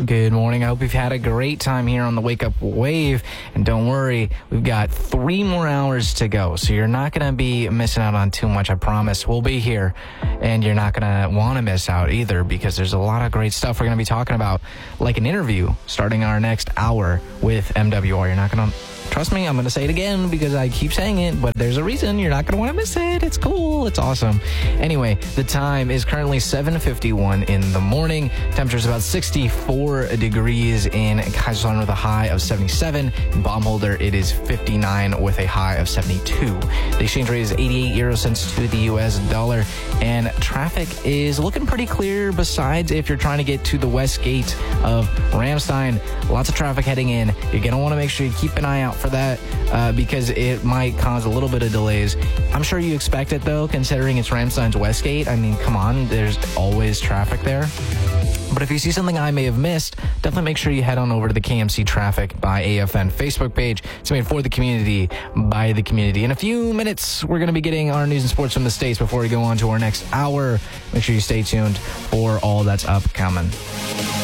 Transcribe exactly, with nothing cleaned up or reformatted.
Good morning. I hope you've had a great time here on the Wake Up Wave. And don't worry, we've got three more hours to go. So you're not going to be missing out on too much, I promise. We'll be here. And you're not going to want to miss out either, because there's a lot of great stuff we're going to be talking about, like an interview starting our next hour with M W R. You're not going to... Trust me, I'm going to say it again because I keep saying it, but there's a reason you're not going to want to miss it. It's cool. It's awesome. Anyway, the time is currently seven fifty-one in the morning. Temperature is about sixty-four degrees in Kaiserslautern with a high of seventy-seven. In Baumholder, it is fifty-nine with a high of seventy-two. The exchange rate is eighty-eight euro cents to the U S dollar, and traffic is looking pretty clear besides if you're trying to get to the west gate of Ramstein. Lots of traffic heading in. You're going to want to make sure you keep an eye out for that uh, because it might cause a little bit of delays. I'm sure you expect it, though, considering it's Ramstein's west gate. I mean, come on, there's always traffic there. But if you see something I may have missed, definitely make sure you head on over to the K M C Traffic by A F N Facebook page. It's made for the community, by the community. In a few minutes, we're going to be getting our news and sports from the States before we go on to our next hour. Make sure you stay tuned for all that's upcoming.